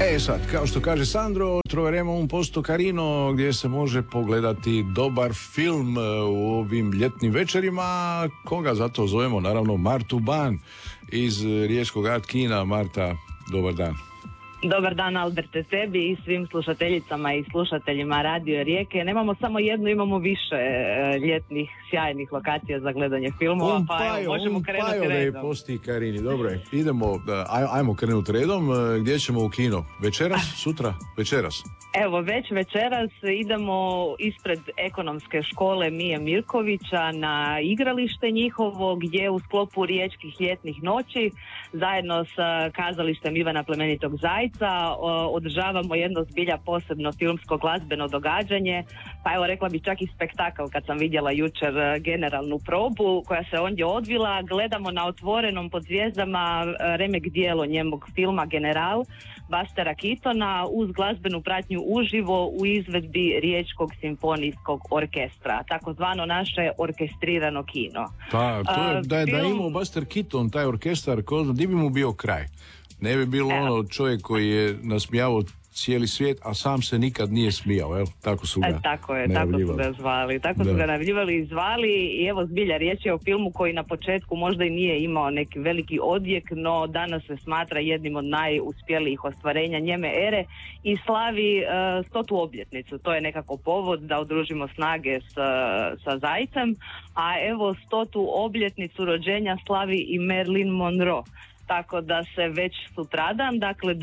Sad, kao što kaže Sandro, troveremo un posto carino gdje se može pogledati dobar film u ovim ljetnim večerima. Koga zato zovemo? Naravno Martu Ban iz riječkog Art Kina. Marta, dobar dan. Dobar dan, Alberte, tebi i svim slušateljicama i slušateljima Radio Rijeke. Nemamo samo jednu, imamo više ljetnih sjajnih lokacija za gledanje filmova, pa evo, možemo krenuti redom. Posti Karini, dobro je. Idemo, ajmo krenuti redom. Gdje ćemo u kino? Večeras? Sutra? Večeras? Evo, već večeras idemo ispred ekonomske škole Mije Mirkovića na igralište njihovo, gdje u sklopu riječkih ljetnih noći zajedno sa kazalištem Ivana Plemenitog Zajca održavamo jedno zbilja posebno filmsko glazbeno događanje, pa evo rekla bi čak i spektakl kad sam vidjela jučer generalnu probu koja se ondje odvila. Gledamo na otvorenom pod zvijezdama remek dijelo njemog filma General Bustera Keatona uz glazbenu pratnju uživo u izvedbi Riječkog simfonijskog orkestra, takozvano naše orkestrirano kino. Pa, to je, da je imao Buster Keaton, taj orkestar, di bi mu bio kraj? Ne bi bilo ono čovjek koji je nasmijavao cijeli svijet, a sam se nikad nije smijao, jel? Tako su ga tako su ga zvali. Tako su ga najavljivali i zvali i evo zbilja riječ je o filmu koji na početku možda i nije imao neki veliki odjek, no danas se smatra jednim od najuspjelijih ostvarenja njeme ere i slavi 100. obljetnicu. To je nekako povod da udružimo snage sa Zajcem, a evo 100. obljetnicu rođenja slavi i Marilyn Monroe. Tako da se već sutradan, dakle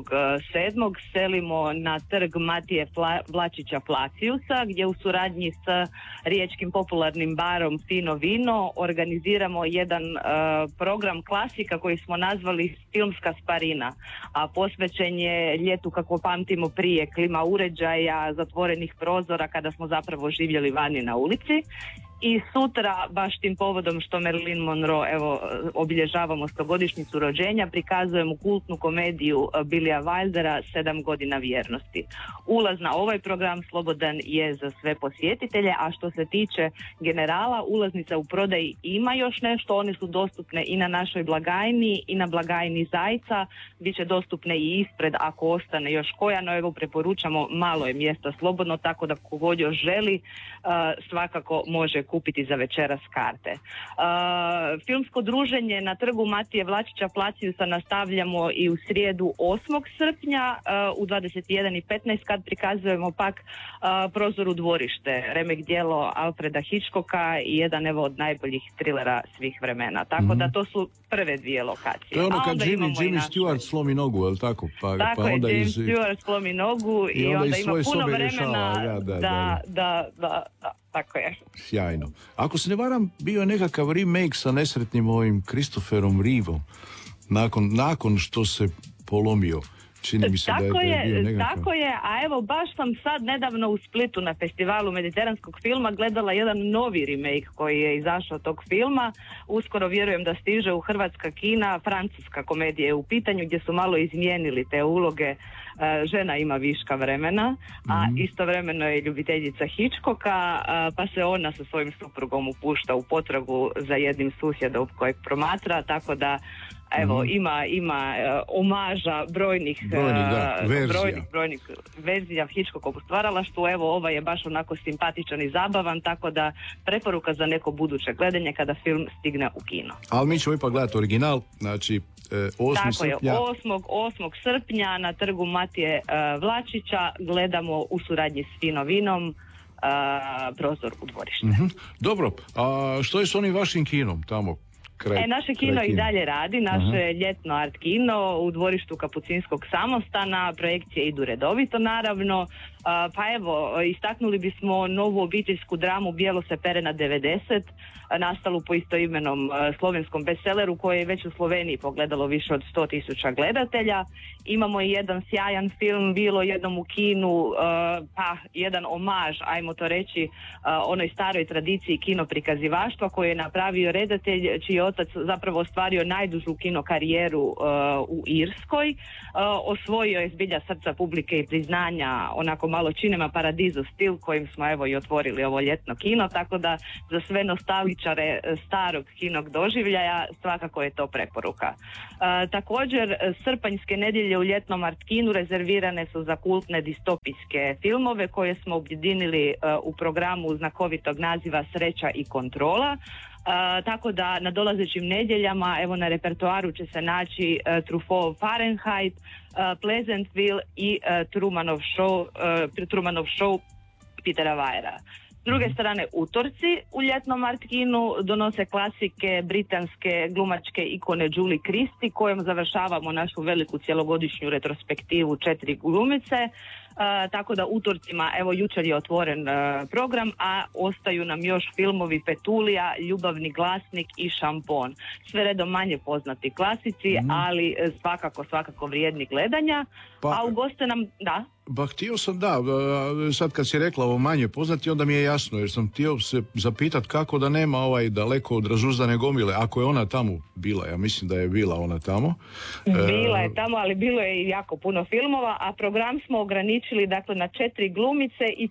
2.7. selimo na trg Matije Vlačića Placiusa, gdje u suradnji sa riječkim popularnim barom Fino Vino organiziramo jedan program klasika koji smo nazvali Filmska sparina, a posvećen je ljetu kako pamtimo prije, klima uređaja, zatvorenih prozora kada smo zapravo živjeli vani na ulici. I sutra, baš tim povodom što Marilyn Monroe, evo, obilježavamo 100-godišnjicu rođenja, prikazujemo kultnu komediju Billya Wildera 7 godina vjernosti. Ulaz na ovaj program slobodan je za sve posjetitelje, a što se tiče Generala, ulaznica u prodaji ima još nešto, one su dostupne i na našoj blagajni i na blagajni Zajca, bit će dostupne i ispred ako ostane još koja, no evo preporučamo, malo je mjesta slobodno, tako da kogod još želi svakako može kupiti za večeras karte. Filmsko druženje na trgu Matije Vlačića Placiusa nastavljamo i u srijedu 8. srpnja u 21:15 kad prikazujemo pak Prozor u dvorište, remek djelo Alfreda Hitchcocka i jedan evo od najboljih trilera svih vremena. Tako da to su prve dvije lokacije. To je ono kad Jimmy Stewart slomi nogu, je li tako? Tako je, Jimmy Stewart slomi nogu i onda ima puno vremena da, tako je. Sjajno. Ako se ne varam, bio je nekakav remake sa nesretnim ovim Christopherom Reevom nakon što se polomio. Čini mi se da je bio nekakav. Tako je, a evo baš sam sad nedavno u Splitu na festivalu mediteranskog filma gledala jedan novi remake koji je izašao tog filma. Uskoro vjerujem da stiže u hrvatska kina, francuska komedija je u pitanju gdje su malo izmijenili te uloge. Žena ima viška vremena, a istovremeno je ljubiteljica Hitchcocka, pa se ona sa svojim suprugom upušta u potragu za jednim susjedom kojeg promatra, tako da evo, ima omaža brojnih verzija Hitchcockovog stvaralaštvu. Evo, ova je baš onako simpatičan i zabavan, tako da preporuka za neko buduće gledanje kada film stigne u kino. Ali mi ćemo ipak gledati original, znači 8. srpnja. Tako je, 8. srpnja na trgu Matije Vlačića gledamo u suradnji s Fino Vinom Prozor u dvorište. Dobro, a što je s onim vašim kinom tamo? Naše kino i dalje radi, naše ljetno art kino u dvorištu Kapucinskog samostana, projekcije idu redovito naravno, pa evo, istaknuli bismo novu obiteljsku dramu Bijelo se pere na 90, nastalu po istoimenom slovenskom bestselleru koji je već u Sloveniji pogledalo više od 100.000 gledatelja. Imamo i jedan sjajan film Bilo jednom u kinu, pa jedan omaž, ajmo to reći, onoj staroj tradiciji kino prikazivaštva koji je napravio redatelj čiji otac zapravo ostvario najdužu kino karijeru u Irskoj. Osvojio je zbilja srca publike i priznanja onako malo Cinema Paradiso stil kojim smo evo i otvorili ovo ljetno kino, tako da za sve nostalgičare starog kinog doživljaja svakako je to preporuka. Također srpanjske nedjelje u ljetnom art kinu rezervirane su za kultne distopijske filmove koje smo objedinili u programu znakovitog naziva Sreća i kontrola. Tako da na dolazećim nedjeljama evo na repertoaru će se naći Truffautov Fahrenheit, Pleasantville i Trumanov show Petera Weira. S druge strane, utorci u ljetnom art kinu donose klasike britanske glumačke ikone Julie Christie, kojom završavamo našu veliku cjelogodišnju retrospektivu 4 glumice. Tako da utorcima, evo jučer je otvoren program, a ostaju nam još filmovi Petulija, Ljubavni glasnik i Šampon. Sve redom manje poznati klasici, ali svakako vrijedni gledanja. A ugoste nam, da? Ba htio sam, sad kad si rekla ovo manje poznati, onda mi je jasno, jer sam htio se zapitat kako da nema daleko od razuzdane gomile, ako je ona tamo bila, ja mislim da je bila ona tamo. Bila je tamo, ali bilo je i jako puno filmova, a program smo ograničili dakle na 4 glumice i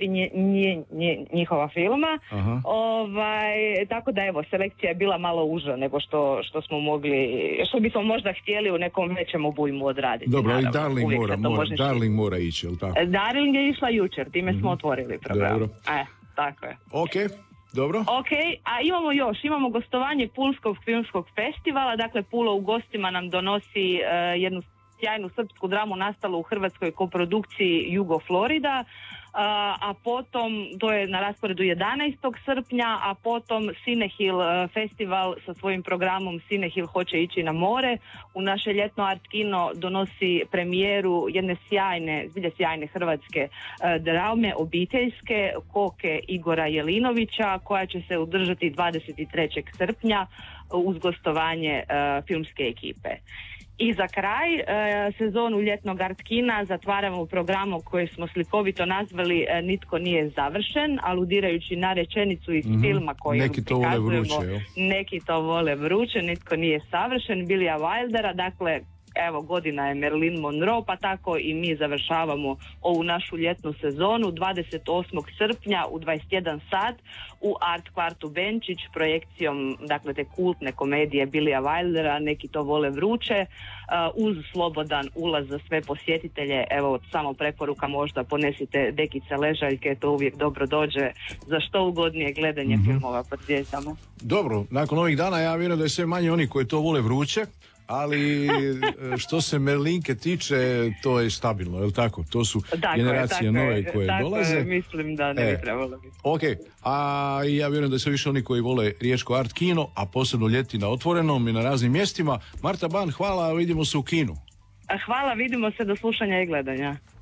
4 njihova filma. Tako da evo, selekcija je bila malo uža nego što smo mogli, što bismo možda htjeli u nekom većem obujmu odraditi. Dobro, i Darling mora ići, jel tako? Darling je išla jučer, time smo otvorili program. Dobro. Tako je. Ok, dobro. Ok, a imamo gostovanje Pulskog filmskog festivala, dakle Pula u gostima nam donosi jednu sjajnu srpsku dramu nastalu u hrvatskoj koprodukciji Jugo Florida, a potom, to je na rasporedu 11. srpnja, a potom Cinehill festival sa svojim programom Cinehill hoće ići na more. U naše ljetno art kino donosi premijeru jedne sjajne hrvatske drame obiteljske Koke Igora Jelinovića, koja će se održati 23. srpnja uz gostovanje filmske ekipe. I za kraj, sezonu ljetnog art kina zatvaramo programom koji smo slikovito nazvali Nitko nije završen, aludirajući na rečenicu iz filma koju prikazujemo. Neki to vole vruće, nitko nije savršen, Billya Wildera, dakle evo godina je Marilyn Monroe, pa tako i mi završavamo ovu našu ljetnu sezonu 28. srpnja u 21 sat u Art kvartu Benčić projekcijom dakle te kultne komedije Billya Wildera, neki to vole vruće, uz slobodan ulaz za sve posjetitelje. Evo samo preporuka, možda ponesite dekice ležaljke, to uvijek dobro dođe za što ugodnije gledanje filmova pod zvijezdama. Dobro, nakon ovih dana ja vjerujem da je sve manje oni koji to vole vruće, ali što se Merlinke tiče, to je stabilno, je li tako? To su generacije nove koje dolaze. Mislim da ne bi trebalo biti. Ok, a ja vjerujem da su više oni koji vole riječko art kino, a posebno ljeti na otvorenom i na raznim mjestima. Marta Ban, hvala, vidimo se u kinu. Hvala, vidimo se, do slušanja i gledanja.